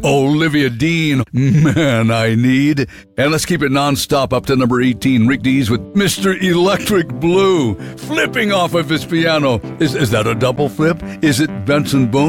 Olivia Dean, Man I Need. And let's keep it nonstop up to number 18, Rick Dees with Mr. Electric Blue, flipping off of his piano. Is that a double flip? Is it Benson Boone?